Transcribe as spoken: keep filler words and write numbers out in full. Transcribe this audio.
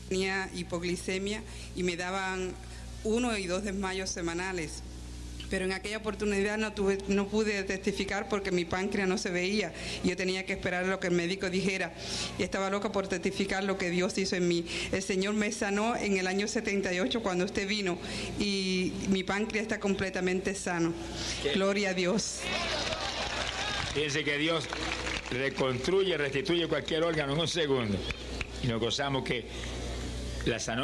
Tenía hipoglicemia y me daban uno y dos desmayos semanales. Pero en aquella oportunidad no, tuve, no pude testificar porque mi páncreas no se veía. Yo tenía que esperar lo que el médico dijera. Y estaba loca por testificar lo que Dios hizo en mí. El Señor me sanó en el año setenta y ocho cuando usted vino. Y mi páncreas está completamente sano. ¿Qué? Gloria a Dios. Fíjense que Dios reconstruye, restituye cualquier órgano en un segundo. Y nos gozamos que la sanó.